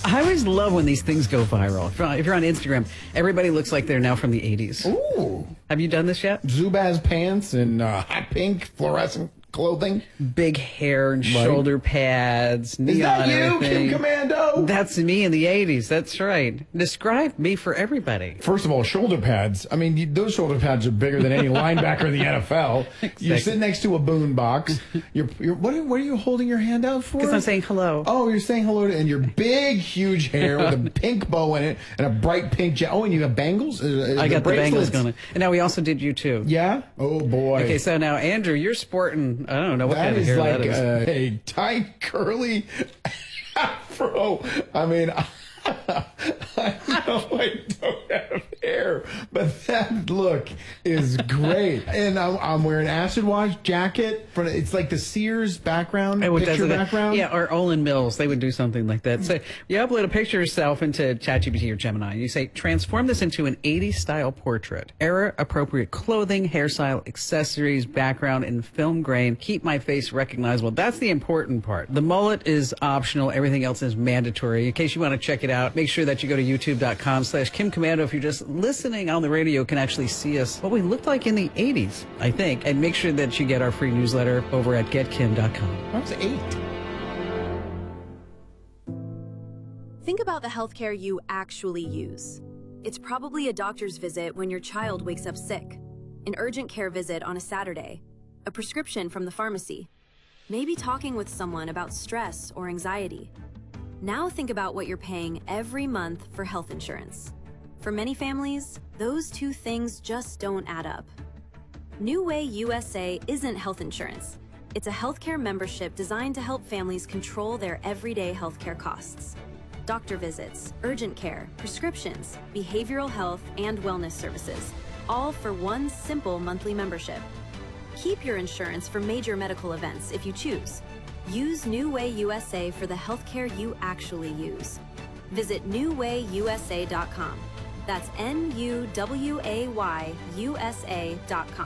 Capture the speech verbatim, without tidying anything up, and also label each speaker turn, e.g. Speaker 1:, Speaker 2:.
Speaker 1: I always love when these things go viral. If you're on- if you're on Instagram, everybody looks like they're now from the eighties.
Speaker 2: Ooh.
Speaker 1: Have you done this yet?
Speaker 2: Zubaz pants and uh, hot pink fluorescent clothing.
Speaker 1: Big hair and
Speaker 2: Right.
Speaker 1: shoulder pads, neon
Speaker 2: Is that you,
Speaker 1: everything.
Speaker 2: Kim Commando?
Speaker 1: That's me in the eighties. That's right. Describe me for everybody.
Speaker 2: First of all, shoulder pads. I mean, you, those shoulder pads are bigger than any linebacker in the N F L. You're sitting next to a boom box. You're, you're, what, are, what are you holding your hand out for?
Speaker 1: Because I'm saying hello.
Speaker 2: Oh, you're saying hello to, and your big, huge hair with a pink bow in it and a bright pink jet. Oh, and you have bangles? Uh,
Speaker 1: I got the bangles
Speaker 2: bracelets?
Speaker 1: going. And now we also did you too.
Speaker 2: Yeah? Oh, boy.
Speaker 1: Okay, so now, Andrew, you're sporting, I don't know what
Speaker 2: That
Speaker 1: kind of
Speaker 2: is
Speaker 1: hair
Speaker 2: like
Speaker 1: that is.
Speaker 2: uh, a tight, curly afro. I mean, I know I don't have hair, but that look is great. And I'm, I'm wearing acid wash jacket. For, it's like the Sears background,
Speaker 1: Oh, it
Speaker 2: picture
Speaker 1: does it.
Speaker 2: background.
Speaker 1: Yeah, or Olin Mills, they would do something like that. So you upload a picture of yourself into ChatGPT or Gemini. You say, transform this into an eighties style portrait. Era appropriate clothing, hairstyle, accessories, background, and film grain. Keep my face recognizable. That's the important part. The mullet is optional. Everything else is mandatory. In case you want to check it out, make sure that you go to youtube.com slash Kim Commando. If you're just listening on the radio, you can actually see us, what we looked like in the eighties, I think. And make sure that you get our free newsletter over at get kim dot com.
Speaker 2: I was eight.
Speaker 3: Think about the healthcare you actually use. It's probably a doctor's visit when your child wakes up sick, an urgent care visit on a Saturday, a prescription from the pharmacy, maybe talking with someone about stress or anxiety. Now think about what you're paying every month for health insurance. For many families, those two things just don't add up. New Way U S A isn't health insurance. It's a healthcare membership designed to help families control their everyday healthcare costs. Doctor visits, urgent care, prescriptions, behavioral health, and wellness services, all for one simple monthly membership. Keep your insurance for major medical events if you choose. Use New Way U S A for the healthcare you actually use. Visit new way U S A dot com. That's N U W A Y U S A dot com.